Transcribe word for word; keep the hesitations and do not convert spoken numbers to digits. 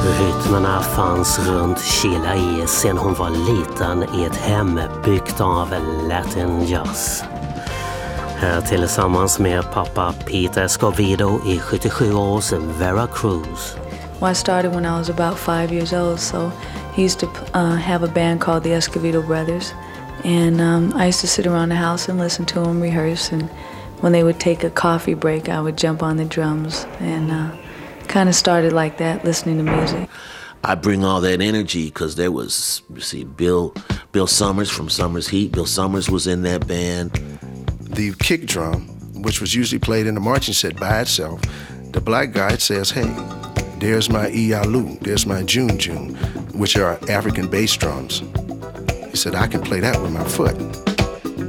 Rytmerna fanns runt Sheila E. sen hon var liten i ett hem byggt av Latin jazz. Här tillsammans med pappa Peter Escovedo i sjuttiosju års Veracruz. Well, I started when I was about five years old, so he used to uh, have a band called the Escovedo Brothers. And um, I used to sit around the house and listen to them rehearse. And when they would take a coffee break, I would jump on the drums. And uh, kind of started like that, listening to music. I bring all that energy because there was, you see, Bill, Bill Summers from Summers Heat. Bill Summers was in that band. The kick drum, which was usually played in the marching set by itself, the black guy says, hey, there's my Ialu, there's my June June, which are African bass drums. He said, I can play that with my foot.